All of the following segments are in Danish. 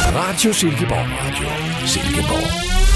Radio Silkeborg. Radio Silkeborg.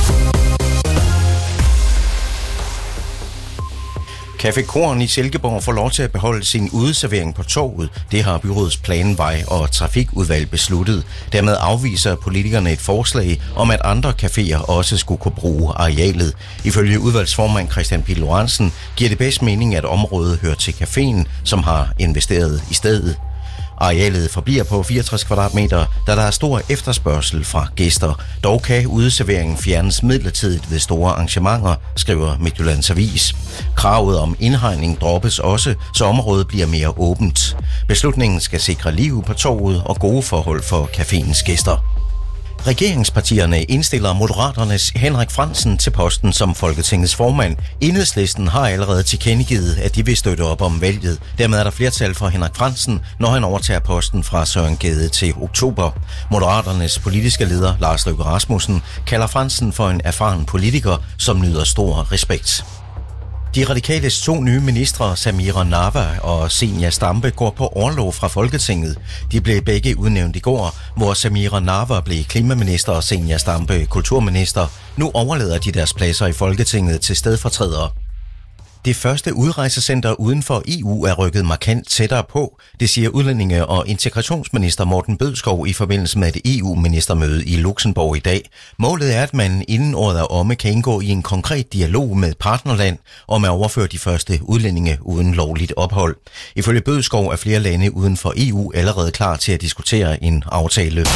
Café Korn i Silkeborg får lov til at beholde sin udeservering på torvet. Det har byrådets planvej- og trafikudvalg besluttet. Dermed afviser politikerne et forslag om, at andre caféer også skulle kunne bruge arealet. Ifølge udvalgsformand Christian Pihl Lorentzen giver det bedst mening, at området hører til caféen, som har investeret i stedet. Arealet forbliver på 64 kvadratmeter, da der er stor efterspørgsel fra gæster. Dog kan udeserveringen fjernes midlertidigt ved store arrangementer, skriver Midtjyllands Avis. Kravet om indhegning droppes også, så området bliver mere åbent. Beslutningen skal sikre liv på torvet og gode forhold for caféens gæster. Regeringspartierne indstiller Moderaternes Henrik Frandsen til posten som Folketingets formand. Enhedslisten har allerede tilkendegivet, at de vil støtte op om valget. Dermed er der flertal for Henrik Frandsen, når han overtager posten fra Søren Gade til oktober. Moderaternes politiske leder Lars Løkke Rasmussen kalder Frandsen for en erfaren politiker, som nyder stor respekt. De radikales 2 nye ministre, Samira Nawa og Zenia Stampe, går på orlov fra Folketinget. De blev begge udnævnt i går, hvor Samira Nawa blev klimaminister og Zenia Stampe kulturminister. Nu overlader de deres pladser i Folketinget til stedfortrædere. Det første udrejsecenter uden for EU er rykket markant tættere på, det siger udlændinge- og integrationsminister Morten Bødskov i forbindelse med et EU-ministermøde i Luxembourg i dag. Målet er, at man inden året er omme kan indgå i en konkret dialog med partnerland om at overføre de første udlændinge uden lovligt ophold. Ifølge Bødskov er flere lande uden for EU allerede klar til at diskutere en aftale.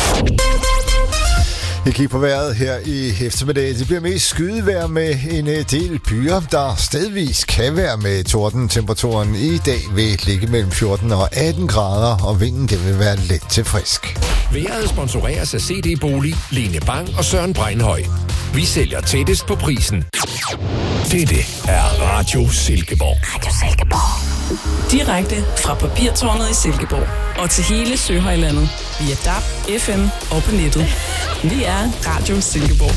Jeg kigger på vejret her i eftermiddag. Det bliver mest skydevejr med en del byer, der stedvis kan være med torden. Temperaturen i dag vil ligge mellem 14 og 18 grader, og vinden det vil være let til frisk. Vejret sponsoreres af CD Bolig, Line Bang og Søren Breinhøj. Vi sælger tættest på prisen. Dette er Radio Silkeborg. Radio Silkeborg. Direkte fra Papirtårnet i Silkeborg og til hele Søhøjlandet via DAB, FM og på nettet. Vi er Radio Silkeborg.